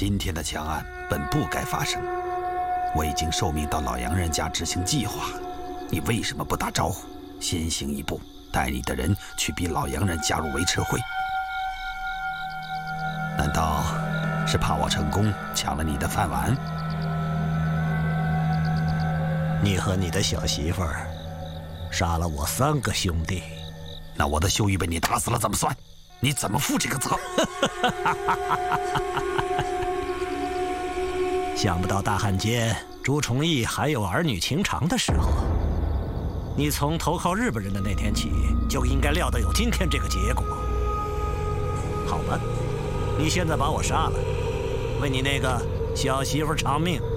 今天的强案本不该发生，我已经受命到老杨人家执行计划，你为什么不打招呼，先行一步，带你的人去逼老杨人加入维持会？难道是怕我成功抢了你的饭碗？ 你和你的小媳妇儿杀了我3个兄弟， 那我的秀玉被你打死了怎么算？你怎么负这个责？ 想不到大汉奸朱重义还有儿女情长的时候。你从投靠日本人的那天起，就应该料到有今天这个结果。好吧，你现在把我杀了，为你那个小媳妇偿命。